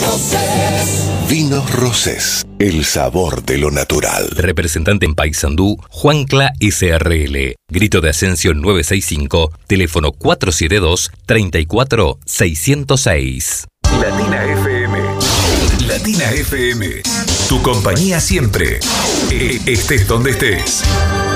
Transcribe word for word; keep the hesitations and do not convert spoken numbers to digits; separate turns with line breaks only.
Rosés.
Vinos Rosés, el sabor de lo natural.
Representante en Paysandú, Juancla S R L. Grito de Ascensión nueve seis cinco, teléfono cuatro siete dos, tres cuatro seis cero seis.
Latina F M. Latina F M. Tu compañía siempre. E- estés donde estés.